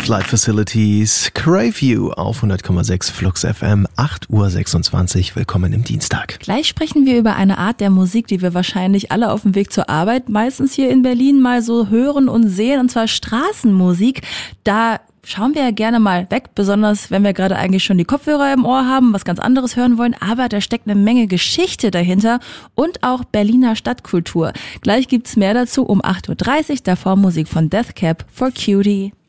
Light Facilities, Crave You auf 100,6 Flux FM, 8:26 Uhr. Willkommen im Dienstag. Gleich sprechen wir über eine Art der Musik, die wir wahrscheinlich alle auf dem Weg zur Arbeit, meistens hier in Berlin, mal so hören und sehen, und zwar Straßenmusik. Da schauen wir ja gerne mal weg, besonders wenn wir gerade eigentlich schon die Kopfhörer im Ohr haben, was ganz anderes hören wollen, aber da steckt eine Menge Geschichte dahinter und auch Berliner Stadtkultur. Gleich gibt's mehr dazu um 8:30 Uhr, davor Musik von Death Cab for Cutie.